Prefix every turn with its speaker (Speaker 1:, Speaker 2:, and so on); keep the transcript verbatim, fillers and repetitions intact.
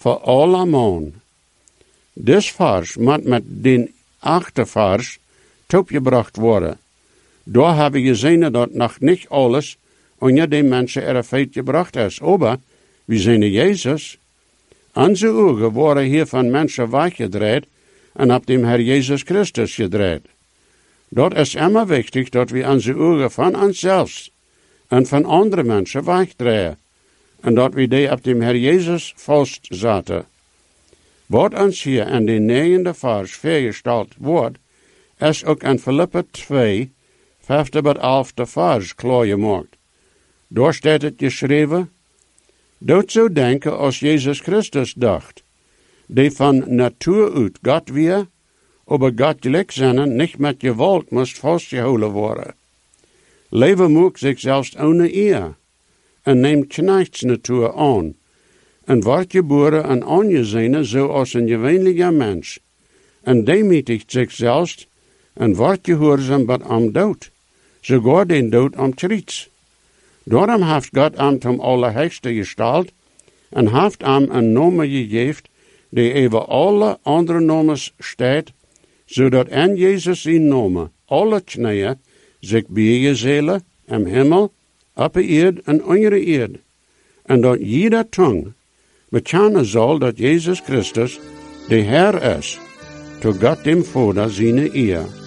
Speaker 1: voor alle man. Dit vers moet met den achtervers toegebracht worden. Daar hebben we gezien dat nog niet alles onder die mensen er feit gebracht is. Aber we zien Jezus. Onze ogen worden hier van mensen weggedraaid en op dem Herr Jezus Christus gedraaid. Dat is immer wichtig dat we onze ogen van onszelf en van andere mensen wegdraaien. En dat we die op dem Herr Jezus vastzetten. Wat ons hier in de negende vers voorgesteld wordt, is ook in Filipper twee, vijfde tot elfde vers klaargemaakt. Daar staat het geschreven, doet zo denken als Jezus Christus dacht, die van natuur uit God weer, aber God gelijk zijn niet met geweld moest vastgehouden worden. Leven moet zich zelfs ohne eer, en neemt knechtsnatuur aan, en wordt geboren en aangezien zoals een gewöhnlicher mens, en demütigt zich zelfs, en wordt gehoorzaam tot am dood, sogar den dood am Kreuz. Daarom heeft God hem zum Allerhöchste gesteld, en heeft hem een naam gegeven, die over alle andere namen staat, zodat in Jezus zijn naam alle knieën zich buigen zullen, im Himmel, op de eerd en onder de eerd, en dat jeder tong bekennen zal dat Jezus Christus de Heer is, tot God dem Vader zijn eer.